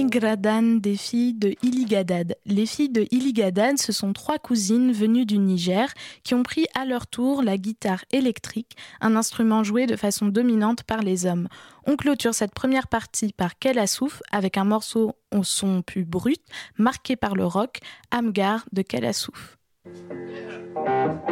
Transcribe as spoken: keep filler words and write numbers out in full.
Angradan des filles de Iligadad. Les filles de Iligadad, ce sont trois cousines venues du Niger qui ont pris à leur tour la guitare électrique, un instrument joué de façon dominante par les hommes. On clôture cette première partie par Kella Souf avec un morceau au son plus brut, marqué par le rock, Amgar de Kella Souf.